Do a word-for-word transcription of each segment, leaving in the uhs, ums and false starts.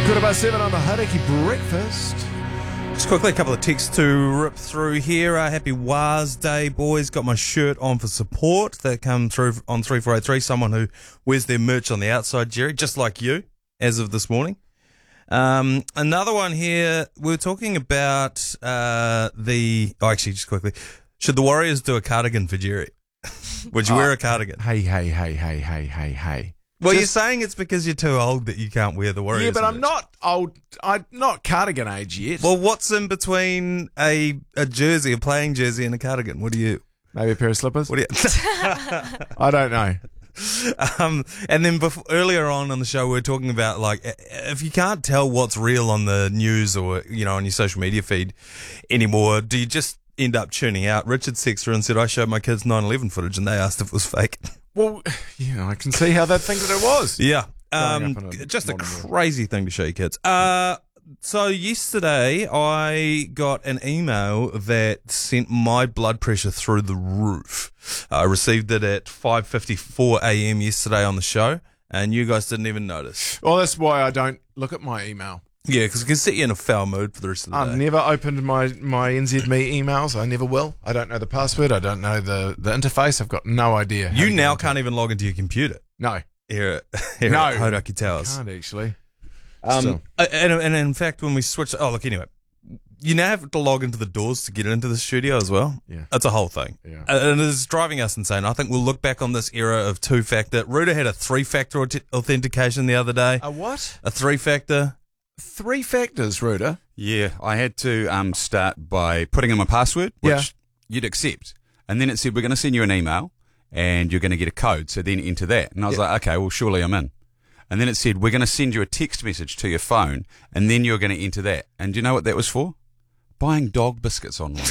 Quarter past seven on the Hauraki Breakfast. Just quickly, a couple of texts to rip through here. Uh, happy Waz Day, boys. Got my shirt on for support. That come through on three four eight three. Someone who wears their merch on the outside, Jerry, just like you, as of this morning. Um, another one here. We were talking about uh, the... Oh, actually, just quickly. Should the Warriors do a cardigan for Jerry? Would you oh, wear a cardigan? Hey, hey, hey, hey, hey, hey, hey. Well, Just, you're saying it's because you're too old that you can't wear the Warriors. Yeah, but I'm merch. not old. I'm not cardigan age yet. Well, what's in between a a jersey, a playing jersey, and a cardigan? What do you? Maybe a pair of slippers? What do you? I don't know. Um, and then before, earlier on in the show, we were talking about, like, if you can't tell what's real on the news or, you know, on your social media feed anymore, do you just end up tuning out? Richard texted and said, I showed my kids nine eleven footage and they asked if it was fake. Well, yeah, I can see how they'd think that it was. Yeah. Um, a just a crazy thing to show your kids. Uh, so yesterday I got an email that sent my blood pressure through the roof. I received it at five fifty-four a.m. yesterday on the show, and you guys didn't even notice. Well, that's why I don't look at my email. Yeah, because it can set you in a foul mood for the rest of the I've day. never opened my, my N Z Me emails. I never will. I don't know the password. I don't know the, the interface. I've got no idea. You now can't even log into your computer. No. Here at, here no. at Hauraki Towers. I can't actually. Um, and, and in fact, when we switched... Oh, look, anyway. You now have to log into the doors to get into the studio as well. Yeah. It's a whole thing. Yeah. And it's driving us insane. I think we'll look back on this era of two-factor. Ruda had a three-factor authentication the other day. A what? A three-factor. Three factors, Ruda. Yeah, I had to um, start by putting in my password, which Yeah. you'd accept. And then it said, we're going to send you an email and you're going to get a code. So then enter that. And I was Yeah. like, okay, well, surely I'm in. And then it said, we're going to send you a text message to your phone and then you're going to enter that. And do you know what that was for? Buying dog biscuits online.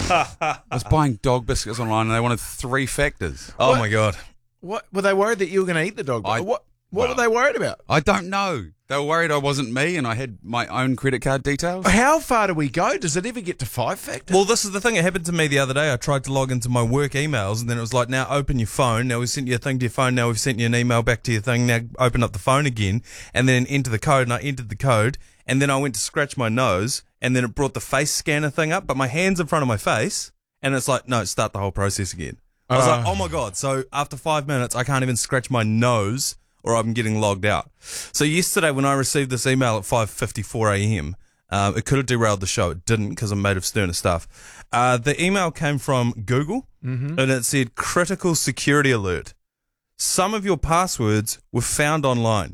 I was buying dog biscuits online and they wanted three factors. Oh, What? my God. What? Were they worried that you were going to eat the dog? I- what what well- were they worried about? I don't know. They were worried I wasn't me and I had my own credit card details. How far do we go? Does it ever get to five factor? Well, this is the thing. It happened to me the other day. I tried to log into my work emails, and then it was like, now open your phone. Now we've sent you a thing to your phone. Now we've sent you an email back to your thing. Now open up the phone again, and then enter the code. And I entered the code, and then I went to scratch my nose, and then it brought the face scanner thing up, but my hand's in front of my face, and it's like, no, start the whole process again. I was Uh. like, oh my God. So after five minutes, I can't even scratch my nose or I'm getting logged out. So yesterday when I received this email at five fifty-four a.m., um, it could have derailed the show. It didn't because I'm made of sterner stuff. Uh, the email came from Google, Mm-hmm. and it said, critical security alert. Some of your passwords were found online,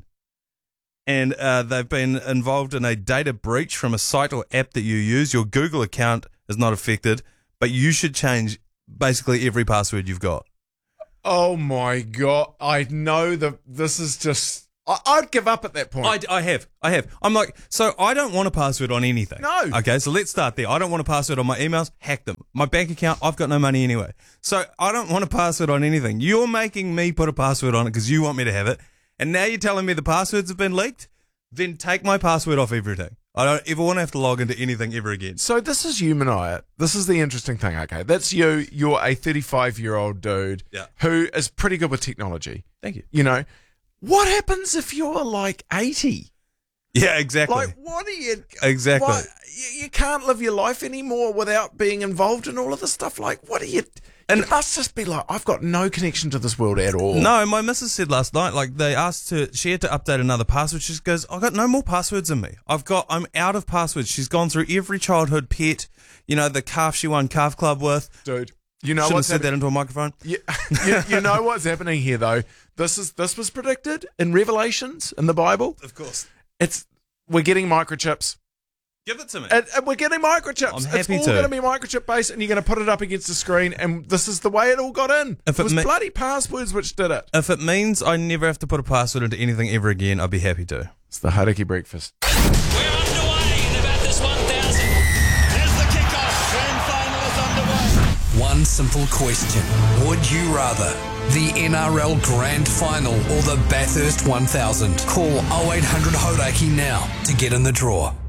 and uh, they've been involved in a data breach from a site or app that you use. Your Google account is not affected, but you should change basically every password you've got. Oh my God. I know that this is just. I, I'd give up at that point. I, I have. I have. I'm like, so I don't want a password on anything. No. Okay, so let's start there. I don't want a password on my emails. Hack them. My bank account, I've got no money anyway. So I don't want a password on anything. You're making me put a password on it because you want me to have it. And now you're telling me the passwords have been leaked? Then take my password off everything. I don't ever want to have to log into anything ever again. So this is you, Mania. This is the interesting thing, okay? That's you. You're a thirty-five-year-old dude Yeah. who is pretty good with technology. Thank you. You know, what happens if you're like eighty? Yeah, exactly. Like, what are you... Exactly. What, you, you can't live your life anymore without being involved in all of this stuff. Like, what are you... And it must just be like, I've got no connection to this world at all. No, my missus said last night, like, they asked her, she had to update another password. She just goes, I've got no more passwords in me. I've got, I'm out of passwords. She's gone through every childhood pet, you know, the calf she won calf club with. Dude, you know Shouldn't have what's said that into a microphone. You, you, you know what's happening here, though? This is this was predicted in Revelations in the Bible. Of course. It's we're getting microchips. Give it to me. And, and we're getting microchips. I'm It's happy all to. going to be microchip based, and you're going to put it up against the screen, and this is the way it all got in. If it it was ma- bloody passwords which did it. If it means I never have to put a password into anything ever again, I'll be happy to. It's the Hauraki Breakfast. We're underway in about this one thousand. There's the kickoff. Grand final is underway. One simple question. Would you rather the N R L Grand Final or the Bathurst one thousand? Call oh eight hundred Hauraki now to get in the draw.